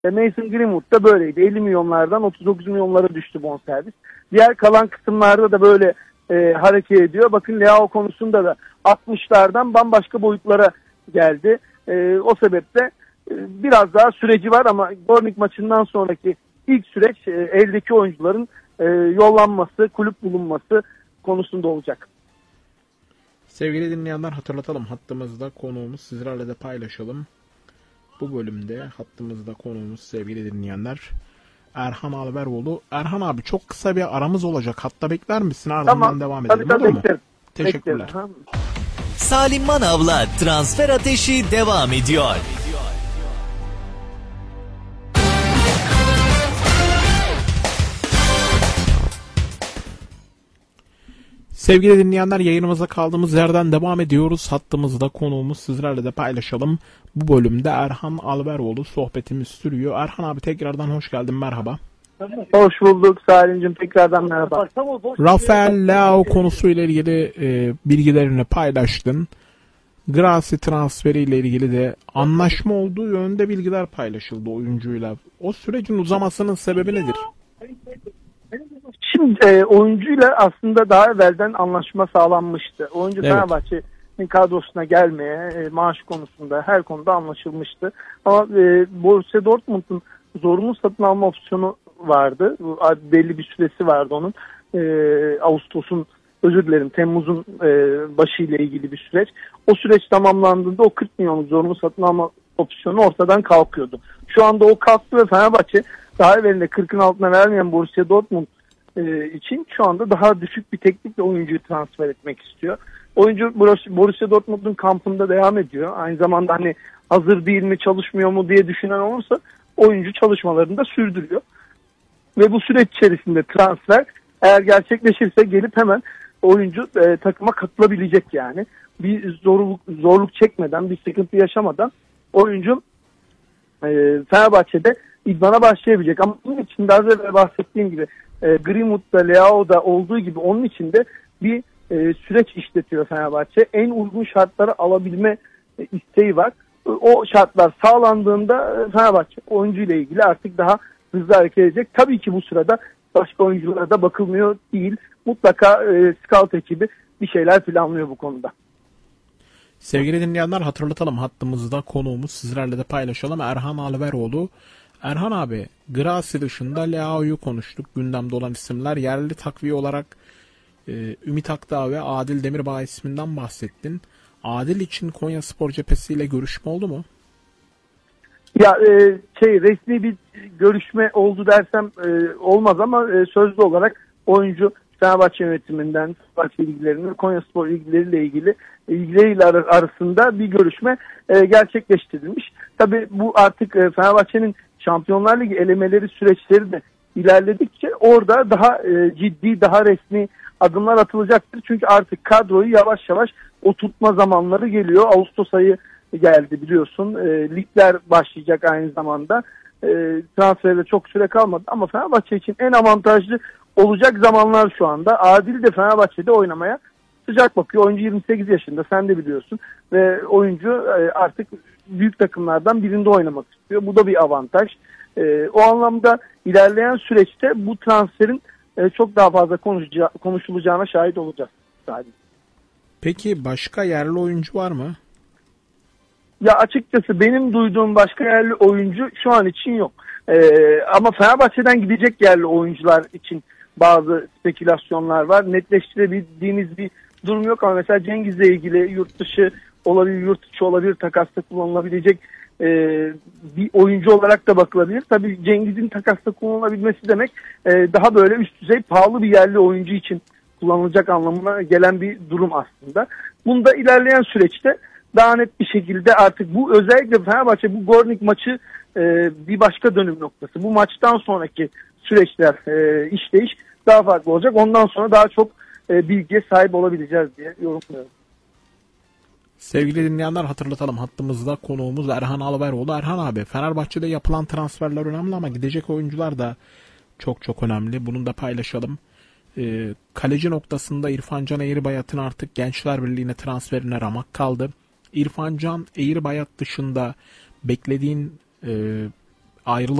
Mason Greenwood da böyleydi. 50 milyonlardan 39 milyonlara düştü bonservis. Diğer kalan kısımlarda da böyle hareket ediyor. Bakın Leao konusunda da 60'lardan bambaşka boyutlara geldi. O sebeple biraz daha süreci var ama Gornik maçından sonraki ilk süreç eldeki oyuncuların yollanması, kulüp bulunması konusunda olacak. Sevgili dinleyenler, hatırlatalım, hattımızda konuğumuz, sizlerle de paylaşalım. Bu bölümde hattımızda konuğumuz sevgili dinleyenler Erhan Alberoğlu. Erhan abi, çok kısa bir aramız olacak. Hatta bekler misin? Ardından tamam, devam edelim. Tabii, mu? Teşekkürler. Beklerim. Salim Manav'la Transfer Ateşi devam ediyor. Sevgili dinleyenler, yayınımıza kaldığımız yerden devam ediyoruz. Hattımızda konuğumuz, sizlerle de paylaşalım. Bu bölümde Erhan Alberoğlu, sohbetimiz sürüyor. Erhan abi, tekrardan hoş geldin, merhaba. Hoş bulduk Salim'cim, tekrardan merhaba. Rafael Leao konusuyla ilgili bilgilerini paylaştın. Gracia transferiyle ilgili de anlaşma olduğu yönde bilgiler paylaşıldı oyuncuyla. O sürecin uzamasının sebebi nedir? Şimdi oyuncuyla aslında daha evvelden anlaşma sağlanmıştı. Oyuncu evet. Fenerbahçe'nin kadrosuna gelmeye, maaş konusunda, her konuda anlaşılmıştı. Ama Borussia Dortmund'un zorunlu satın alma opsiyonu vardı. Belli bir süresi vardı onun. Temmuz'un başıyla ilgili bir süreç. O süreç tamamlandığında o 40 milyonluk zorunlu satın alma opsiyonu ortadan kalkıyordu. Şu anda o kalktı ve Fenerbahçe daha evvelinde 40'ın altına vermeyen Borussia Dortmund için şu anda daha düşük bir teknikle oyuncuyu transfer etmek istiyor. Oyuncu Borussia Dortmund'un kampında devam ediyor. Aynı zamanda hani hazır değil mi, çalışmıyor mu diye düşünen olursa oyuncu çalışmalarını da sürdürüyor. Ve bu süreç içerisinde transfer eğer gerçekleşirse gelip hemen oyuncu takıma katılabilecek yani. Bir zorluk çekmeden, bir sıkıntı yaşamadan oyuncu Fenerbahçe'de idmana başlayabilecek. Ama bunun için de az evvel bahsettiğim gibi Greenwood'da, Leao'da olduğu gibi onun için de bir süreç işletiyor Fenerbahçe. En uygun şartları alabilme isteği var. O şartlar sağlandığında Fenerbahçe oyuncuyla ilgili artık daha hızlı hareket edecek. Tabii ki bu sırada başka oyunculara da bakılmıyor değil. Mutlaka scout ekibi bir şeyler planlıyor bu konuda. Sevgili dinleyenler, hatırlatalım, hattımızda konuğumuz, sizlerle de paylaşalım, Erhan Alberoğlu. Erhan abi, Gracia dışında Leao'yu konuştuk. Gündemde olan isimler, yerli takviye olarak Ümit Akdağ ve Adil Demirbağ isminden bahsettin. Adil için Konyaspor cephesiyle görüşme oldu mu? Ya resmi bir görüşme oldu dersem olmaz ama sözlü olarak oyuncu Fenerbahçe yönetiminden, Fenerbahçe ilgilerinden, Konyaspor ilgileriyle arasında bir görüşme gerçekleştirilmiş. Tabii bu artık Fenerbahçe'nin Şampiyonlar Ligi elemeleri süreçleri de ilerledikçe orada daha ciddi, daha resmi adımlar atılacaktır. Çünkü artık kadroyu yavaş yavaş oturtma zamanları geliyor. Ağustos ayı geldi biliyorsun. Ligler başlayacak aynı zamanda. Transferde çok süre kalmadı ama Fenerbahçe için en avantajlı olacak zamanlar şu anda. Adil de Fenerbahçe'de oynamaya sıcak bakıyor. Oyuncu 28 yaşında, sen de biliyorsun. Ve oyuncu artık büyük takımlardan birinde oynamak istiyor. Bu da bir avantaj. O anlamda ilerleyen süreçte bu transferin çok daha fazla konuşulacağına şahit olacağız. Sadece. Peki başka yerli oyuncu var mı? Ya açıkçası benim duyduğum başka yerli oyuncu şu an için yok. Ama Fenerbahçe'den gidecek yerli oyuncular için bazı spekülasyonlar var. Netleştirebildiğimiz bir durum yok ama mesela Cengiz'le ilgili yurt dışı olabilir, yurt içi olabilir, takasta kullanılabilecek bir oyuncu olarak da bakılabilir. Tabii Cengiz'in takasta kullanılabilmesi demek daha böyle üst düzey pahalı bir yerli oyuncu için kullanılacak anlamına gelen bir durum aslında. Bunda ilerleyen süreçte daha net bir şekilde artık bu özellikle Fenerbahçe bu Gornik maçı bir başka dönüm noktası. Bu maçtan sonraki süreçler işleyiş daha farklı olacak. Ondan sonra daha çok bilgiye sahip olabileceğiz diye yorumluyorum. Sevgili dinleyenler, hatırlatalım, hattımızda konuğumuz Erhan Alberoğlu. Erhan abi, Fenerbahçe'de yapılan transferler önemli ama gidecek oyuncular da çok çok önemli. Bunu da paylaşalım. Kaleci noktasında İrfan Can Eğribayat'ın artık Gençler Birliği'ne transferine ramak kaldı. İrfan Can Eğribayat dışında beklediğin ayrılık